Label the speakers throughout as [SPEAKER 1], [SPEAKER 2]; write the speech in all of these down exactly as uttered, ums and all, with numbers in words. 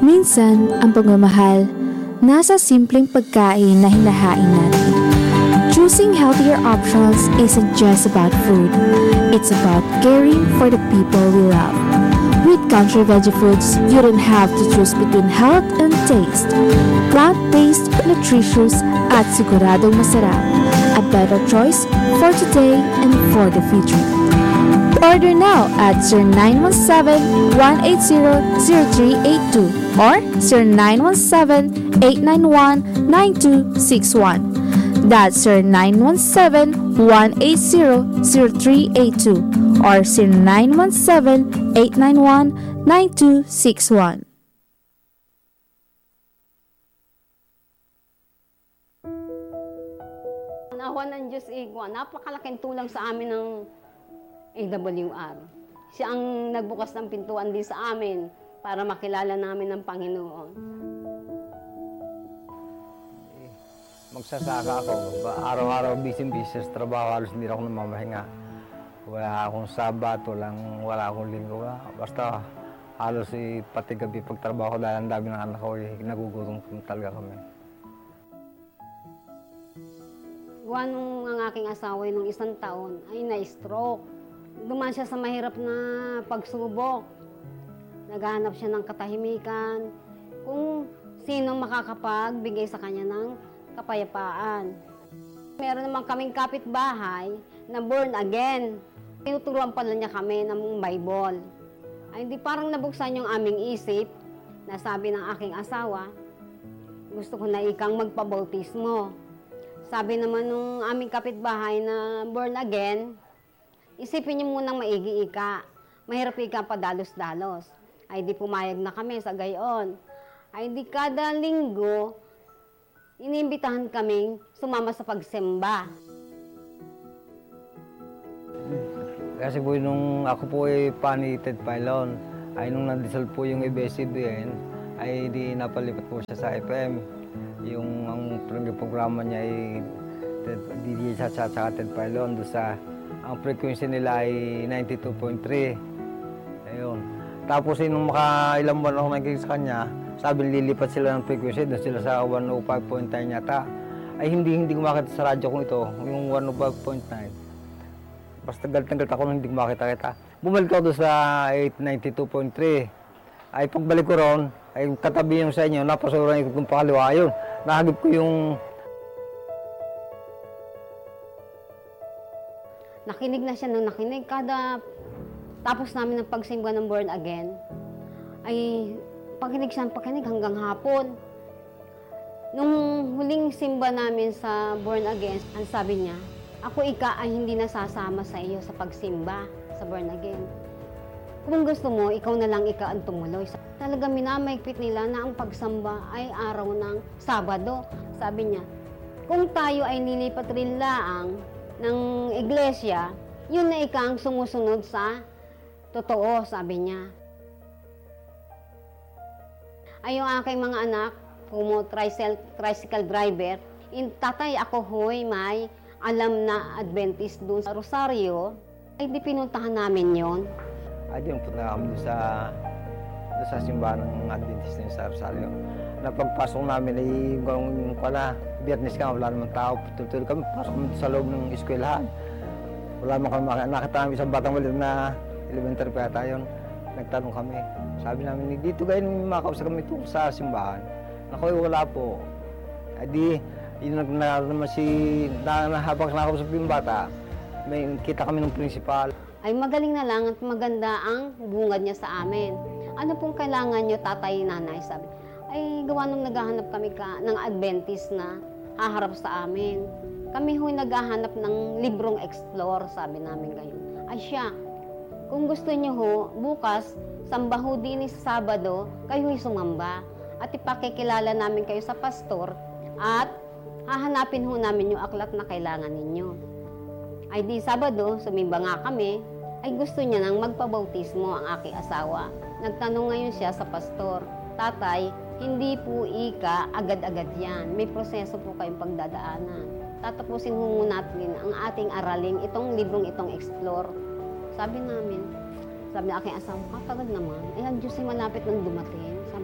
[SPEAKER 1] Minsan, ang pagmamahal nasa simpleng pagkain na hinahain natin. Choosing healthier options isn't just about food. It's about caring for the people we love. With Country Veggie Foods, you don't have to choose between health and taste. Plant-based, nutritious, at siguradong masarap. A better choice for today and for the future. Order now at zero nine one seven, one eight zero, zero three eight two or zero nine one seven, eight nine one, nine two six one. That's zero nine one seven, one eight zero, zero three eight two or zero nine one seven, eight nine one, nine two six one.
[SPEAKER 2] Nawa ng Diyos Igwa, napakalaking tulang sa amin ng A W R. Siya ang nagbukas ng pintuan din sa amin para makilala namin ng Panginoon.
[SPEAKER 3] Magsasaka ako. Araw-araw busy-busy sa trabaho, halos hindi ako namamahinga. Wala akong sabat, walang, wala akong linggo. Basta halos eh, pati gabi pagtrabaho dahil ang dami ng anak ko, eh, nagugutom talaga kami.
[SPEAKER 2] Gawa nung ang aking asawa nung isang taon ay na-stroke. Duman siya sa mahirap na pagsubok. Naghahanap siya ng katahimikan. Kung sino makakapagbigay sa kanya ng kapayapaan. Meron naman kaming kapitbahay na born again. Tinuturuan pala niya kami ng Bible. Ay hindi parang nabuksan yung aming isip na sabi ng aking asawa, gusto ko na ikang magpabautismo. Sabi naman nung aming kapitbahay na born again, isipin niyo munang maigi ika. Mahirap ika padalos-dalos. Ay di pumayag na kami sa gayon. Ay di kada linggo, iniimbitahan kaming sumama sa pagsimba.
[SPEAKER 3] Kasi po nung ako po ay panited pylon, ay nung nandisal po yung A B S C B N, ay di napalipat po siya sa F M. Yung ang programa niya ay D D sa sa Ted Pylon, doon sa ang frequency nila ay ninety-two point three. Ayun. Tapos eh, nung makailang buwan ako nagkikita sa kanya, sabi lilipat sila ng frequency, doon sila sa one oh five point nine yata. Ay hindi hindi ko makita sa radyo kong ito, yung one oh five point nine. Basta galit na galit ako nung hindi ko makita-kita. Bumalik ako doon sa eight ninety-two point three. Ay pagbalik ko ron, ay katabi yung sa inyo, napasuran ikot kong pakaliwa yun. Nahagip ko yung...
[SPEAKER 2] Nakinig na siya nung nakinig. Kada tapos namin ng pagsimba ng born again, ay pakinig siya ng pakinig hanggang hapon. Nung huling simba namin sa born again, ang sabi niya, ako ika ay hindi nasasama sa iyo sa pagsimba sa born again. Kung gusto mo, ikaw na lang ika ang tumuloy. Talaga minamaigpit nila na ang pagsamba ay araw ng Sabado. Sabi niya, kung tayo ay nilipat rin laang ng iglesia, yun na ika ang sumusunod sa totoo, sabi niya. Ay yung aking mga anak, kumo tricycle, tricycle driver, in tatay ako hoy may alam na Adventist doon sa Rosario, ay di pinuntahan namin yon.
[SPEAKER 3] Ay di punta kami doon sa, doon sa simbahan ng Adventist na sa Rosario. Napagpasok namin ay yung pala, Biyernes ka, wala namang tao, tuloy kami, pasok kami sa loob ng eskwelahan. Wala naman kami makita, nakita namin isang batang maliit na elementary pa yata yun. Nagtanong kami, sabi namin, dito gayon makausap kami ito sa simbahan. Naku, wala po. Ay di, yun na naman si, na, na, habang nakausap yung bata, may kita kami ng prinsipal.
[SPEAKER 2] Ay magaling na lang at maganda ang bungad niya sa amin. Ano pong kailangan niyo, tatay, nanay, sabi. Ay gawa nung naghahanap kami ka, ng Adventist na haharap sa amin. Kami ho'y naghahanap ng librong explore, sabi namin ngayon. Ay siya, kung gusto niyo ho, bukas, samba ho din sa Sabado, kayo ho'y sumamba. At ipakikilala namin kayo sa pastor at hahanapin ho namin yung aklat na kailangan ninyo. Ay di Sabado, sumimba nga kami, ay gusto niya nang magpabautismo ang aking asawa. Nagtanong ngayon siya sa pastor, tatay, hindi po ika agad-agad yan. May proseso po kayong pagdadaanan. Tatapusin ho muna natin ang ating araling itong librong itong explore. Sabi namin, sabi ng aking asawa, katagal naman. Eh, ang Diyos ay malapit nang dumating. Sabi niya, baka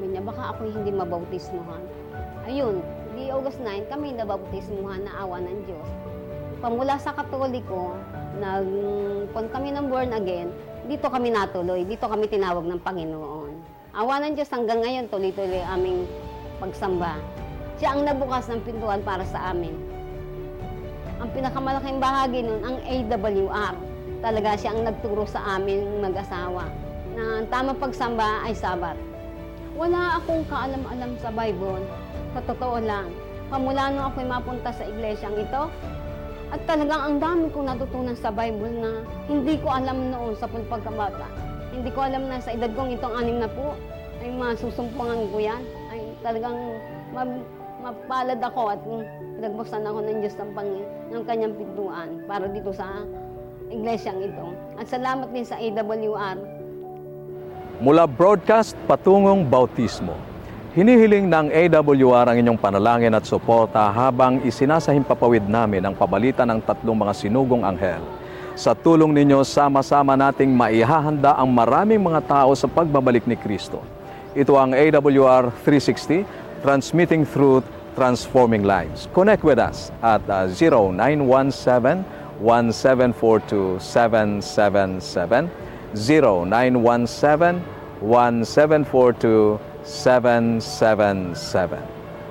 [SPEAKER 2] baka ako'y hindi mabautismuhan. Ayun, di August nine, kami nabautismuhan na awa ng Diyos. Pamula sa Katoliko, nag, kung kami ng born again, dito kami natuloy, dito kami tinawag ng Panginoon. Awa ng Diyos hanggang ngayon, tuloy-tuloy aming pagsamba. Siya ang nabukas ng pintuan para sa amin. Ang pinakamalaking bahagi nun, ang A W R. Talaga siya ang nagturo sa amin mag-asawa na ang tamang pagsamba ay Sabat. Wala akong kaalam-alam sa Bible. Sa totoo lang, pamula nung ako'y mapunta sa iglesyang ito, at talagang ang dami kong natutunan sa Bible na hindi ko alam noon sa pagkabata. Hindi ko alam na sa edad kong itong anim na po, ay masusumpungan ko yan. Ay talagang ma- mapalad ako at pinagbuksan ako ng Diyos ng, pang- ng kanyang pintuan para dito sa iglesyang ito. At salamat din sa A W R.
[SPEAKER 4] Mula broadcast patungong bautismo, hinihiling ng A W R ang inyong panalangin at suporta habang isinasahimpapawid namin ang pabalita ng tatlong mga sinugong anghel. Sa tulong ninyo, sama-sama nating maihahanda ang maraming mga tao sa pagbabalik ni Kristo. Ito ang A W R three sixty, transmitting truth, transforming lives. Connect with us at uh, zero nine one seven, one seven four two, seven seven seven, zero nine one seven, one seven four two, seven seven seven.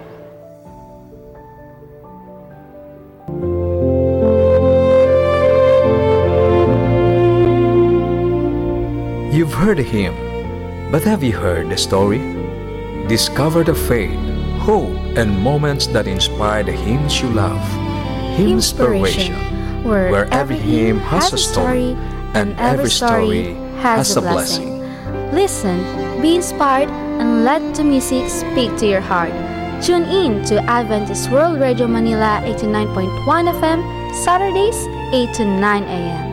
[SPEAKER 5] You've heard a hymn, but have you heard the story? Discover the faith, hope, and moments that inspire the hymns you love. Hymnspiration,
[SPEAKER 1] where,
[SPEAKER 5] where every hymn has a story, and every story has a blessing.
[SPEAKER 1] Listen, be inspired, and let the music speak to your heart. Tune in to Adventist World Radio Manila eighty-nine point one F M, Saturdays, eight to nine a m